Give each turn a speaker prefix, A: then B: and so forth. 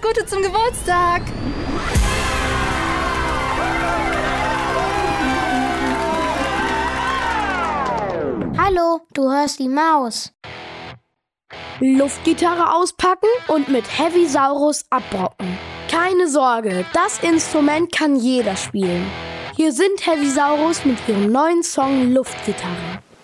A: Gute zum Geburtstag.
B: Hallo, du hörst die Maus.
C: Luftgitarre auspacken und mit Heavisaurus abbrocken. Keine Sorge, das Instrument kann jeder spielen. Hier sind Heavisaurus mit ihrem neuen Song Luftgitarre.